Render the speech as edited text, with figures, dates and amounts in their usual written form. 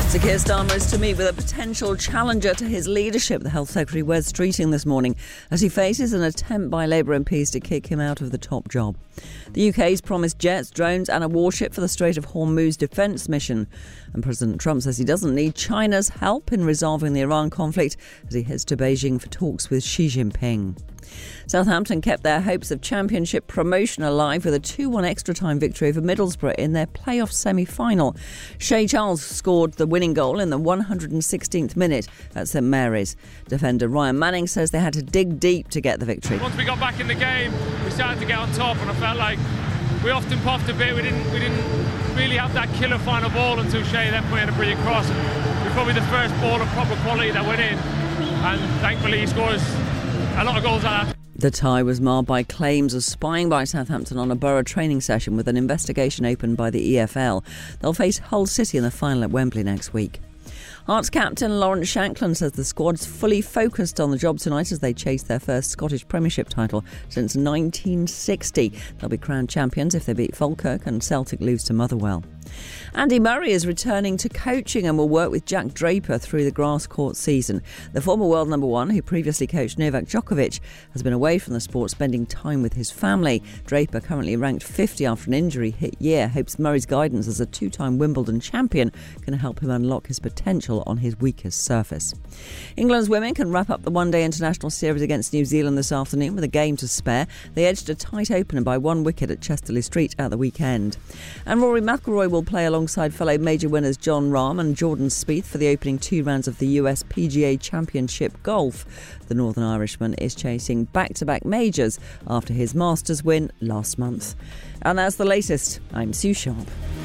Sir Keir Starmer is to meet with a potential challenger to his leadership, the Health Secretary Wes Streeting, this morning, as he faces an attempt by Labour MPs to kick him out of the top job. The UK's promised jets, drones and a warship for the Strait of Hormuz defence mission. And President Trump says he doesn't need China's help in resolving the Iran conflict as he heads to Beijing for talks with Xi Jinping. Southampton kept their hopes of championship promotion alive with a 2-1 extra-time victory over Middlesbrough in their playoff semi-final. Shay Charles scored the winning goal in the 116th minute at St Mary's. Defender Ryan Manning says they had to dig deep to get the victory. Once we got back in the game, we started to get on top, and I felt like we often puffed a bit. We didn't really have that killer final ball until Shay then put in a brilliant cross. It was probably the first ball of proper quality that went in, and thankfully he scores a lot of goals like that. The tie was marred by claims of spying by Southampton on a Borough training session, with an investigation opened by the EFL. They'll face Hull City in the final at Wembley next week. Hearts captain Lawrence Shankland says the squad's fully focused on the job tonight as they chase their first Scottish Premiership title since 1960. They'll be crowned champions if they beat Falkirk and Celtic lose to Motherwell. Andy Murray is returning to coaching and will work with Jack Draper through the grass court season. The former world number one, who previously coached Novak Djokovic, has been away from the sport, spending time with his family. Draper, currently ranked 50 after an injury-hit year, hopes Murray's guidance as a two-time Wimbledon champion can help him unlock his potential on his weakest surface. England's women can wrap up the one-day international series against New Zealand this afternoon with a game to spare. They edged a tight opener by 1 wicket at Chesterley Street at the weekend. And Rory McIlroy will play alongside fellow major winners Jon Rahm and Jordan Spieth for the opening 2 rounds of the US PGA Championship Golf. The Northern Irishman is chasing back-to-back majors after his Masters win last month. And that's the latest. I'm Sue Sharp.